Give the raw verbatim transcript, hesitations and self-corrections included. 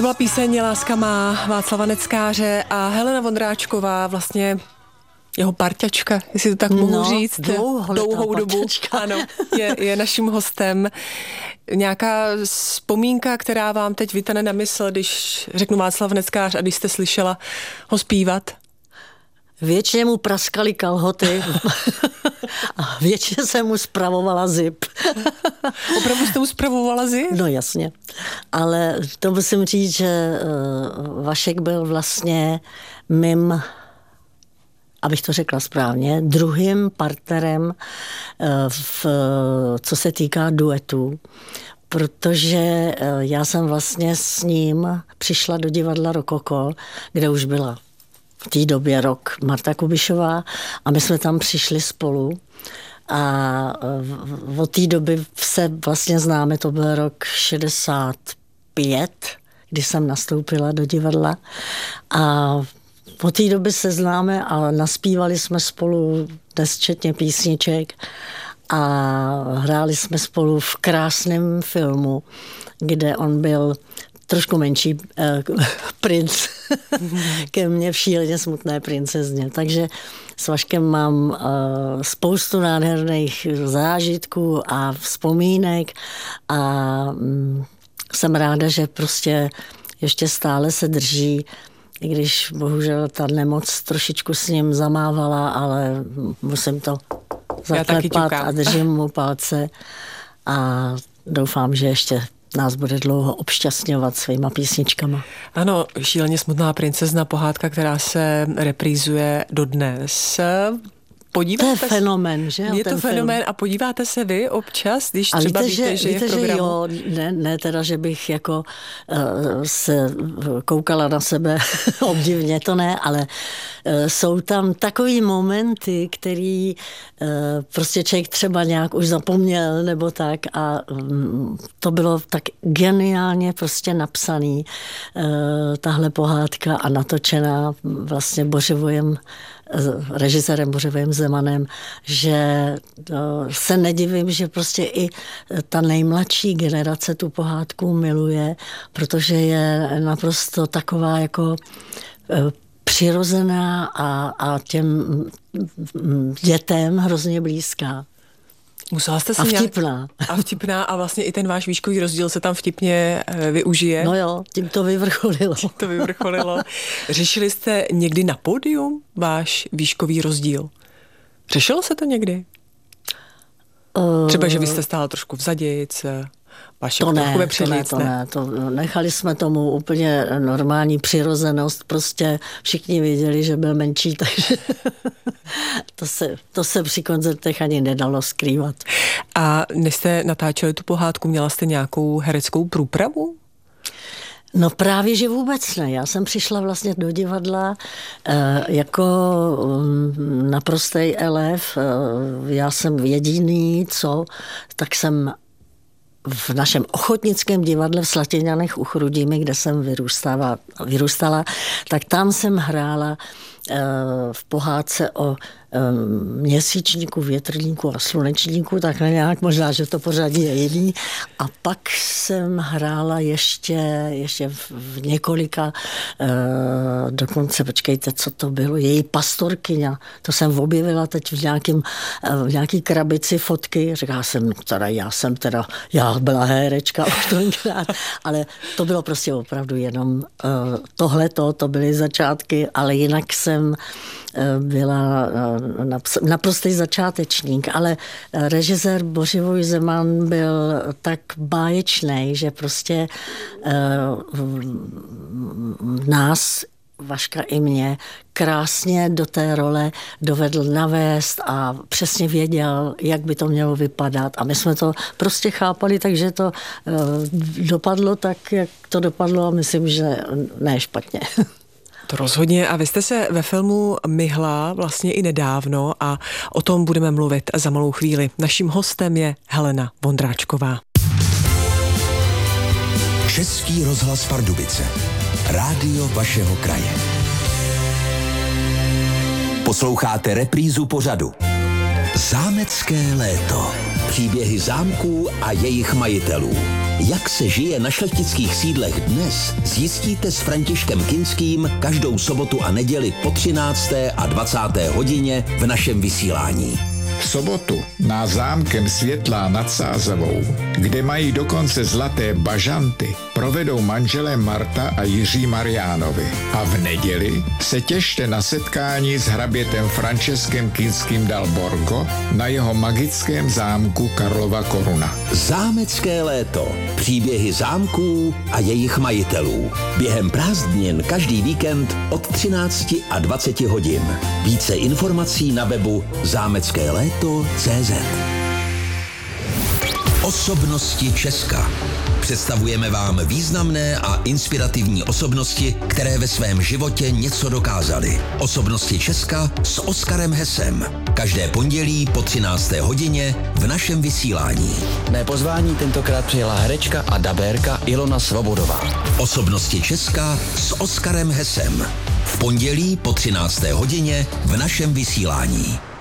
byla píseň Láska má Václava Neckáře a Helena Vondráčková, vlastně jeho parťačka, jestli to tak mohu no, říct, dlouhou dobu, ano, je, je naším hostem. Nějaká vzpomínka, která vám teď vytane na mysl, když řeknu Václav Neckář a když jste slyšela ho zpívat? Většině mu praskaly kalhoty a většině se mu spravovala zip. Opravdu jste mu spravovala zip? No jasně, ale to musím říct, že Vašek byl vlastně mým, abych to řekla správně, druhým partnerem, v, co se týká duetů, protože já jsem vlastně s ním přišla do divadla Rokoko, kde už byla v té době rok Marta Kubišová a my jsme tam přišli spolu a od té doby se vlastně známe, to byl rok šedesát pět, kdy jsem nastoupila do divadla a od té doby se známe a naspívali jsme spolu nesčetně písniček a hráli jsme spolu v krásném filmu, kde on byl trošku menší eh, princ ke mně v Šíleně smutné princezně. Takže s Vaškem mám eh, spoustu nádherných zážitků a vzpomínek a mm, jsem ráda, že prostě ještě stále se drží, i když bohužel ta nemoc trošičku s ním zamávala, ale musím to zaklepat a držím mu palce a doufám, že ještě nás bude dlouho obšťastňovat svýma písničkama. Ano, Šíleně smutná princezna, pohádka, která se reprízuje dodnes. Podíváte to je fenomén, že? Je to fenomén film. A podíváte se vy občas, když třeba víte, víte, že, že víte, je v programu? Že jo, ne, ne teda, že bych jako uh, se koukala na sebe obdivně, to ne, ale uh, jsou tam takový momenty, který uh, prostě člověk třeba nějak už zapomněl nebo tak a um, to bylo tak geniálně prostě napsaný uh, tahle pohádka a natočená vlastně Bořivojem režisérem Bořivojem Zemanem, že se nedivím, že prostě i ta nejmladší generace tu pohádku miluje, protože je naprosto taková jako přirozená a, a těm dětem hrozně blízká. Musela jste se a vtipná. Nějak, a vtipná a vlastně i ten váš výškový rozdíl se tam vtipně využije. No jo, tím to vyvrcholilo. Tím to vyvrcholilo. Řešili jste někdy na pódium váš výškový rozdíl? Řešilo se to někdy? Uh, Třeba, že vy jste stála trošku vzadic, Vašek to ne, trochu vepředic, to ne, to ne, to nechali jsme tomu úplně normální přirozenost, prostě všichni věděli, že byl menší, takže to se, to se při koncertech ani nedalo skrývat. A než jste natáčeli tu pohádku, měla jste nějakou hereckou průpravu? No právě, že vůbec ne. Já jsem přišla vlastně do divadla e, jako um, naprostej elef. E, já jsem jediný, co, tak jsem v našem ochotnickém divadle v Slatěňanech u Chrudimi, kde jsem vyrůstala, vyrůstala, tak tam jsem hrála e, v pohádce o e, měsíčníku, větrníku a slunečníku, takhle nějak, možná, že to pořadí je jiný. A pak jsem hrála ještě, ještě v, v několika, e, dokonce, počkejte, co to bylo, její pastorkyňa, to jsem objevila teď v, nějakým, v nějaký krabici fotky, říká jsem, no teda já jsem teda, já byla herečka už tenkrát, ale to bylo prostě opravdu jenom uh, tohleto, to byly začátky, ale jinak jsem uh, byla uh, naprostý začátečník, ale uh, režisér Bořivoj Zeman byl tak báječnej, že prostě uh, nás Vaška i mě krásně do té role dovedl navést a přesně věděl, jak by to mělo vypadat. A my jsme to prostě chápali, takže to uh, dopadlo tak, jak to dopadlo a myslím, že ne špatně. To rozhodně. A vy jste se ve filmu myhla vlastně i nedávno a o tom budeme mluvit za malou chvíli. Naším hostem je Helena Vondráčková. Český rozhlas Pardubice. Rádio vašeho kraje. Posloucháte reprízu pořadu Zámecké léto. Příběhy zámků a jejich majitelů. Jak se žije na šlechtických sídlech dnes, zjistíte s Františkem Kinským každou sobotu a neděli po třinácté a dvacáté hodině v našem vysílání. V sobotu na zámkem Světlá nad Sázavou, kde mají dokonce zlaté bažanty, provedou manželé Marta a Jiří Mariánovi. A v neděli se těšte na setkání s hrabětem Franceskem Kinským dal Borgo na jeho magickém zámku Karlova Koruna. Zámecké léto. Příběhy zámků a jejich majitelů. Během prázdnin každý víkend od třinácti a dvaceti hodin. Více informací na webu zámecké léto tečka cé zet. Osobnosti Česka. Představujeme vám významné a inspirativní osobnosti, které ve svém životě něco dokázaly. Osobnosti Česka s Oskarem Hesem. Každé pondělí po třinácté hodině v našem vysílání. Mé pozvání tentokrát přijela herečka a dabérka Ilona Svobodová. Osobnosti Česka s Oskarem Hesem. V pondělí po třinácté hodině v našem vysílání.